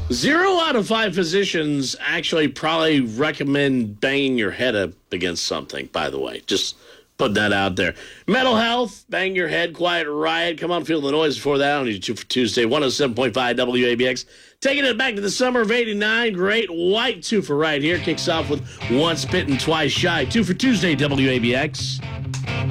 0 out of 5 physicians actually probably recommend banging your head up against something, by the way. Just put that out there. Mental health, bang your head, quiet riot. Come on, feel the noise before that on your 2 for Tuesday, 107.5 WABX. Taking it back to the summer of 89. Great white 2 for right here. Kicks off with Once Bitten, Twice Shy. 2 for Tuesday, WABX.